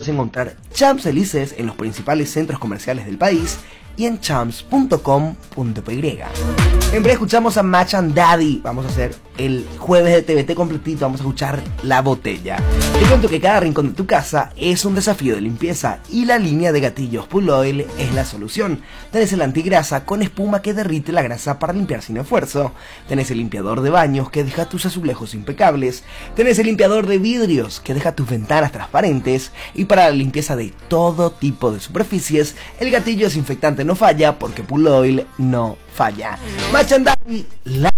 puedes encontrar Champs Elises en los principales centros comerciales del país y en champs.com.py. En breve escuchamos a Match and Daddy. Vamos a hacer el jueves de TVT completito. Vamos a escuchar La Botella. Te cuento que cada rincón de tu casa es un desafío de limpieza y la línea de gatillos Pull Oil es la solución. Tenés el antigrasa con espuma que derrite la grasa para limpiar sin esfuerzo. Tenés el limpiador de baños que deja tus azulejos impecables. Tenés el limpiador de vidrios que deja tus ventanas transparentes. Y para la limpieza de todo tipo de superficies, el gatillo desinfectante no falla porque Pull Oil no falla. Match and Daddy, la